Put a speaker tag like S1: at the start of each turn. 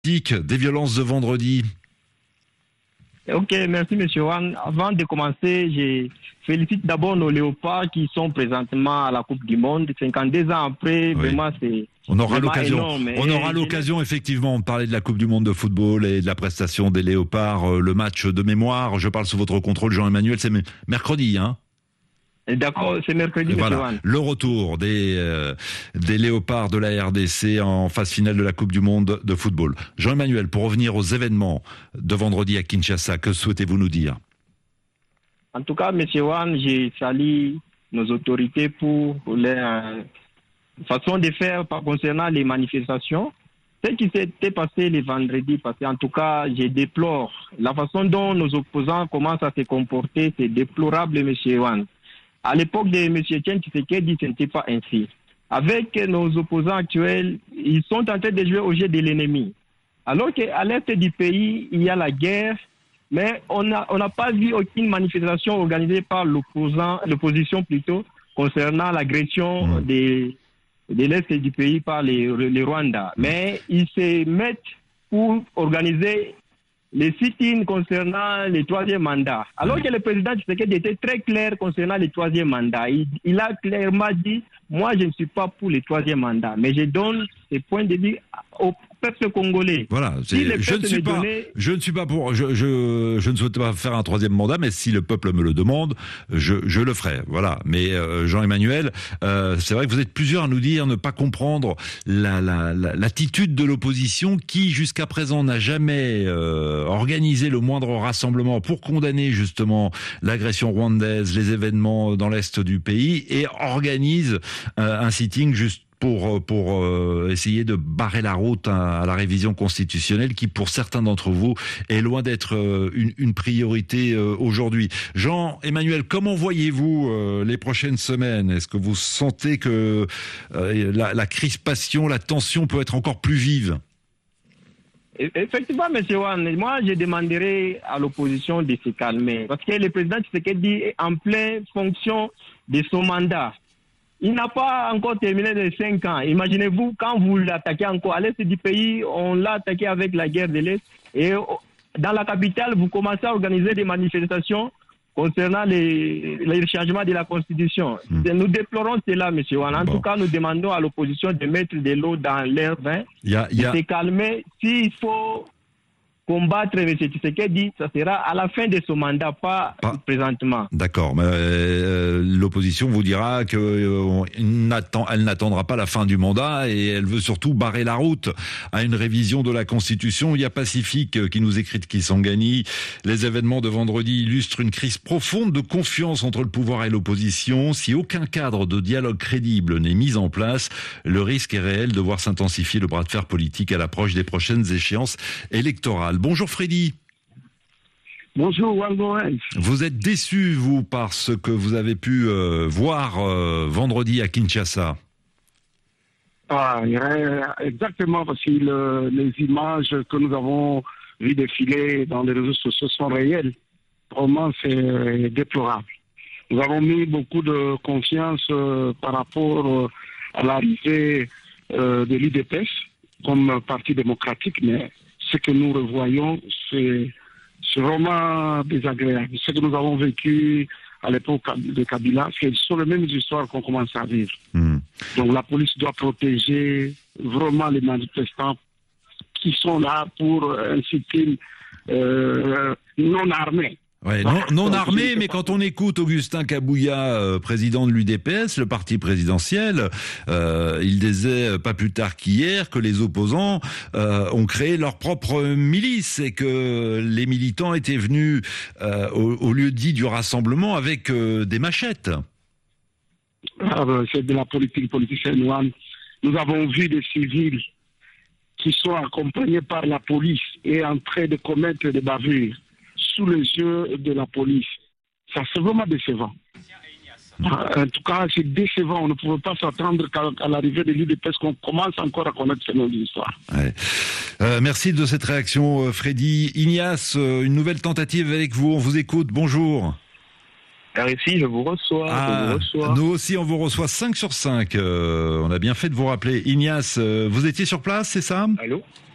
S1: Des violences de vendredi.
S2: Ok, merci Monsieur Wan. Avant de commencer, je félicite d'abord nos léopards qui sont présentement à la Coupe du Monde. 52 ans après,
S1: Oui.
S2: vraiment c'est
S1: On aura
S2: vraiment
S1: l'occasion.
S2: énorme.
S1: On aura l'occasion effectivement de parler de la Coupe du Monde de football et de la prestation des léopards. Le match de mémoire, je parle sous votre contrôle, Jean-Emmanuel, c'est mercredi, hein?
S2: D'accord, c'est mercredi, Monsieur
S1: Voilà,
S2: Wan.
S1: le retour des léopards de la RDC en phase finale de la Coupe du Monde de football. Jean-Emmanuel, pour revenir aux événements de vendredi à Kinshasa, que souhaitez-vous nous dire?
S2: En tout cas, Monsieur Wan, je salue nos autorités pour leur façon de faire concernant les manifestations. Ce qui s'était passé le vendredi passé, en tout cas, je déplore la façon dont nos opposants commencent à se comporter. C'est déplorable, Monsieur Wan. À l'époque de M. Etienne Tshisekedi, ce n'était pas ainsi. Avec nos opposants actuels, ils sont en train de jouer au jeu de l'ennemi. Alors qu'à l'est du pays, il y a la guerre, mais on n'a pas vu aucune manifestation organisée par l'opposition plutôt, concernant l'agression de l'est du pays par les Rwandais. Mais ils se mettent pour organiser les sit-ins concernant le troisième mandat. Alors que le président Tshisekedi était très clair concernant le troisième mandat. Il a clairement dit, moi je ne suis pas pour le troisième mandat, mais je donne ces points de vue au peuple congolais.
S1: Voilà,
S2: si
S1: je ne suis pas pour, je ne souhaite pas faire un troisième mandat, mais si le peuple me le demande, je le ferai. Voilà. Mais Jean-Emmanuel, c'est vrai que vous êtes plusieurs à nous dire ne pas comprendre l'attitude de l'opposition qui jusqu'à présent n'a jamais organisé le moindre rassemblement pour condamner justement l'agression rwandaise, les événements dans l'est du pays et organise un sitting juste pour essayer de barrer la route à la révision constitutionnelle qui, pour certains d'entre vous, est loin d'être une priorité aujourd'hui. Jean-Emmanuel, comment voyez-vous les prochaines semaines? Est-ce que vous sentez que la crispation, la tension peut être encore plus vive?
S2: Effectivement, M. Wan, moi je demanderai à l'opposition de se calmer parce que le président Tshisekedi est en pleine fonction de son mandat. Il n'a pas encore terminé les 5 ans. Imaginez-vous, quand vous l'attaquez encore à l'est du pays, on l'a attaqué avec la guerre de l'Est. Et dans la capitale, vous commencez à organiser des manifestations concernant les changements de la Constitution. Nous déplorons cela, M. Wan. En tout cas, nous demandons à l'opposition de mettre de l'eau dans l'air vin, de se calmer. S'il faut combattre M. Tshisekedi, ça sera à la fin de son mandat, pas présentement.
S1: D'accord, mais l'opposition vous dira que elle n'attendra pas la fin du mandat et elle veut surtout barrer la route à une révision de la Constitution. Il y a Pacifique qui nous écrit de Kisangani. Les événements de vendredi illustrent une crise profonde de confiance entre le pouvoir et l'opposition. Si aucun cadre de dialogue crédible n'est mis en place, le risque est réel de voir s'intensifier le bras de fer politique à l'approche des prochaines échéances électorales. Bonjour Freddy.
S3: Bonjour Wangoen.
S1: Vous êtes déçu, vous, par ce que vous avez pu voir vendredi à Kinshasa?
S3: Exactement, parce que les images que nous avons vues défiler dans les réseaux sociaux sont réelles. Vraiment, c'est déplorable. Nous avons mis beaucoup de confiance par rapport à l'arrivée de l'UDPS comme parti démocratique, mais ce que nous revoyons, c'est vraiment désagréable. Ce que nous avons vécu à l'époque de Kabila, c'est sur les mêmes histoires qu'on commence à vivre. Donc la police doit protéger vraiment les manifestants qui sont là pour un sit-in non armé.
S1: Ouais, non armé, mais quand on écoute Augustin Kabouya, président de l'UDPS, le parti présidentiel, il disait pas plus tard qu'hier que les opposants ont créé leur propre milice et que les militants étaient venus au lieu dit du rassemblement avec des machettes.
S3: C'est de la politique politicienne. Nous avons vu des civils qui sont accompagnés par la police et en train de commettre des bavures sous les yeux de la police. Ça, c'est vraiment décevant. En tout cas, c'est décevant. On ne pouvait pas s'attendre qu'à l'arrivée de l'UDPS qu'on commence encore à connaître ce nom d'histoire.
S1: Ouais. Merci de cette réaction, Freddy. Ignace, une nouvelle tentative avec vous. On vous écoute. Bonjour.
S2: RFI, je vous reçois.
S1: Nous aussi, on vous reçoit 5 sur 5. On a bien fait de vous rappeler. Ignace, vous étiez sur place, c'est ça?
S2: Allô?